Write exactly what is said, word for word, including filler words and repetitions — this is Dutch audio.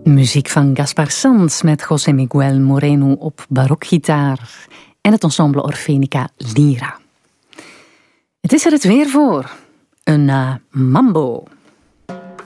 Muziek van Gaspar Sanz met José Miguel Moreno op barokgitaar en het ensemble Orfenica Lira. Het is er het weer voor. Een uh, mambo.